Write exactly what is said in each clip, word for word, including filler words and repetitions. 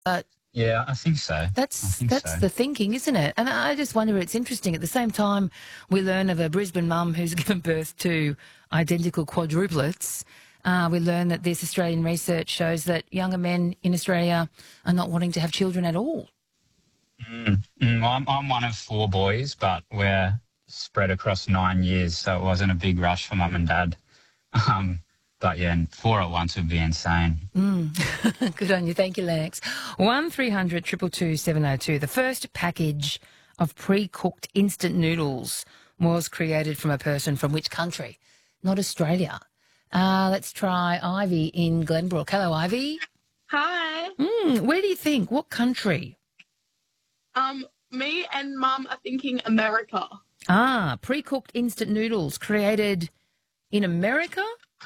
But Yeah, I think so. I that's think that's so. the thinking, isn't it? And I just wonder, it's interesting. At the same time, we learn of a Brisbane mum who's given birth to identical quadruplets. Uh, we learn that this Australian research shows that younger men in Australia are not wanting to have children at all. Mm. Mm, I'm, I'm one of four boys, but we're spread across nine years, so it wasn't a big rush for mum and dad. Um, but yeah, and four at once would be insane. Mm. Good on you. Thank you, Lennox. one three hundred two two two seven oh two. The first package of pre-cooked instant noodles was created from a person from which country? Not Australia. Uh, let's try Ivy in Glenbrook. Hello, Ivy. Hi. Mm, where do you think? What country? Um, me and Mum are thinking America. Ah, pre-cooked instant noodles created in America?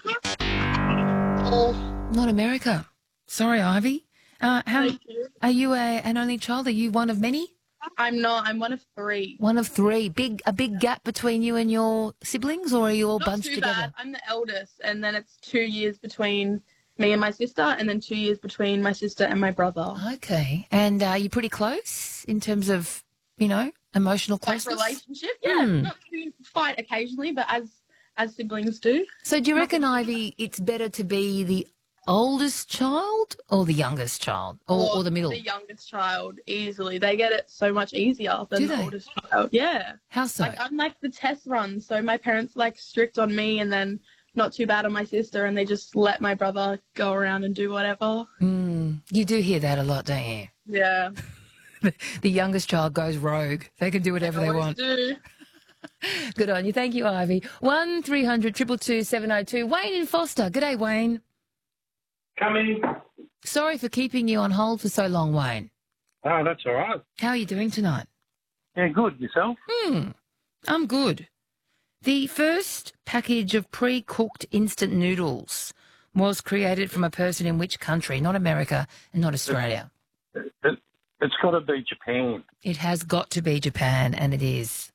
Oh, Not America. Sorry, Ivy. Uh, how, thank you. are you a, an only child? Are you one of many? I'm not. I'm one of three. One of three. Big a big gap between you and your siblings, or are you all Not bunched too together? bad. I'm the eldest, and then it's two years between me and my sister, and then two years between my sister and my brother. Okay. And uh, are you pretty close in terms of, you know, emotional Like closeness? relationship, yeah. Hmm. Not too fight occasionally, but as as siblings do. So do you reckon, Ivy, it's better to be the oldest child or the youngest child or, or the middle? The youngest child, easily. They get it so much easier than Do the they? oldest child. Yeah. How so? Like, I'm like the test run, so my parents like strict on me and then not too bad on my sister, and they just let my brother go around and do whatever. Mm, you do hear that a lot, don't you? Yeah. The youngest child goes rogue. They can do whatever they Always want. do. Good on you. Thank you, Ivy. one three hundred two two two seven oh two. Wayne in Foster. G'day, Wayne. Coming. Sorry for keeping you on hold for so long, Wayne. Oh, that's all right. How are you doing tonight? Yeah, good. Yourself? Hmm, I'm good. The first package of pre-cooked instant noodles was created from a person in which country? Not America and not Australia. It, it, it's got to be Japan. It has got to be Japan, and it is.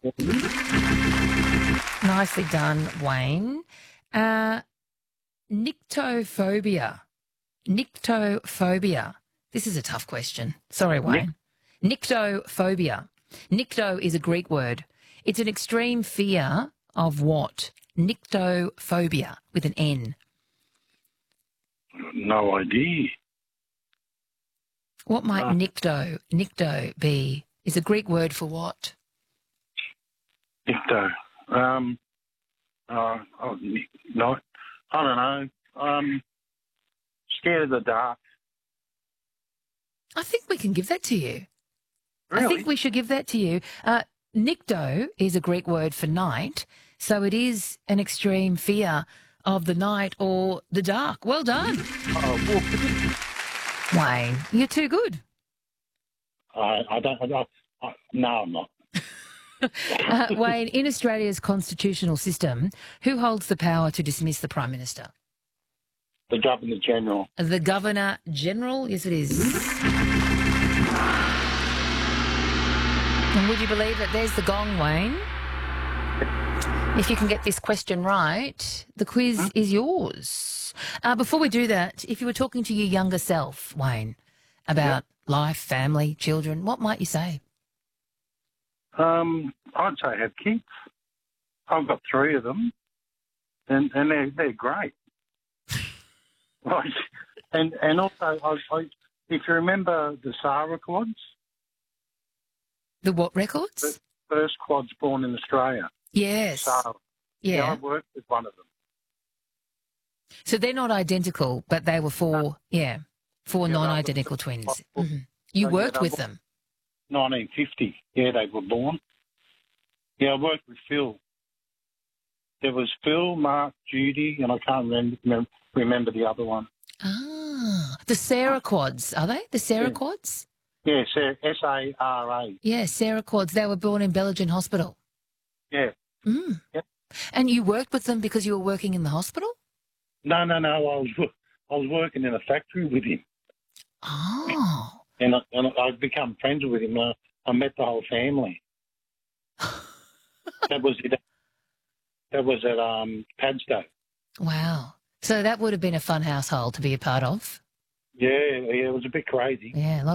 Nicely done, Wayne. Uh, nyctophobia. Nyctophobia. This is a tough question. Sorry, Wayne. Nyctophobia. Nycto is a Greek word. It's an extreme fear of what? Nyctophobia with an N. No idea. What might Uh. nycto, nycto be? Is a Greek word for what? Icto. Um, uh, oh, no, I don't know. Um, scared of the dark. I think we can give that to you. Really? I think we should give that to you. Uh, Nycto is a Greek word for night, so it is an extreme fear of the night or the dark. Well done, Oh, well, Wayne. You're too good. I, I don't. I, don't- I, no, I'm not. Uh, Wayne, in Australia's constitutional system, who holds the power to dismiss the Prime Minister? The Governor General. The Governor General? Yes, it is. And would you believe that there's the gong, Wayne? If you can get this question right, the quiz Huh? is yours. Uh, before we do that, if you were talking to your younger self, Wayne, about life, family, children, what might you say? Um, I'd say have kids. I've got three of them, and and they're they're great. Like, and and also, I, I, if you remember the Sarah quads, The what records? first quads born in Australia. Yes. Sarah. Yeah, Yeah. I worked with one of them. So they're not identical, but they were four, yeah, four Yeah, they were non-identical twins. possible. Mhm. You Oh, yeah, worked they with were- them. nineteen fifty. Yeah, they were born. Yeah, I worked with Phil. There was Phil, Mark, Judy, and I can't remember, remember the other one. Ah, the Sarah quads, are they? The Sarah Yeah. quads? Yeah, S A R A. Yeah, Sarah quads. They were born in Bellingen Hospital. Yeah. Mm. Yep. And you worked with them because you were working in the hospital? No, no, no. I was wo- I was working in a factory with him, Oh. and I, and I've become friends with him. I, I met the whole family. That was it. That was at um, Padstow. Wow. So that would have been a fun household to be a part of. Yeah, yeah, it was a bit crazy. Yeah, a lot